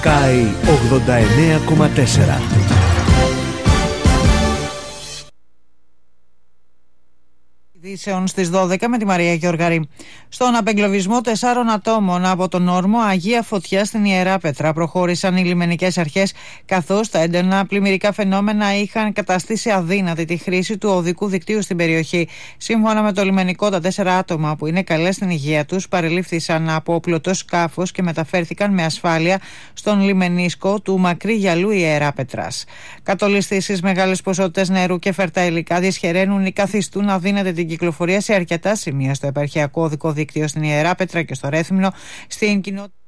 ΚΑΙ 89,4. Ειδήσεων στις 12 με τη Μαρία Γεωργαρή. Στον απεγκλωβισμό 4 ατόμων από τον όρμο Αγία Φωτιά στην Ιεράπετρα προχώρησαν οι λιμενικές αρχές, καθώς τα έντονα πλημμυρικά φαινόμενα είχαν καταστήσει αδύνατη τη χρήση του οδικού δικτύου στην περιοχή. Σύμφωνα με το λιμενικό, τα 4 άτομα που είναι καλές στην υγεία τους παρελήφθησαν από πλωτό σκάφος και μεταφέρθηκαν με ασφάλεια στον λιμενίσκο του Μακρύ Γυαλού Ιεράπετρας. Κατολιστήσεις, μεγάλες ποσότητες νερού και φερτά υλικά δυσχεραίνουν ή καθιστούν αδύνατη την κυκλοφορία σε αρκετά σημεία στο επαρχιακό οδικό δίκτυο στην Ιεράπετρα και στο Ρέθυμνο, στην κοινότητα.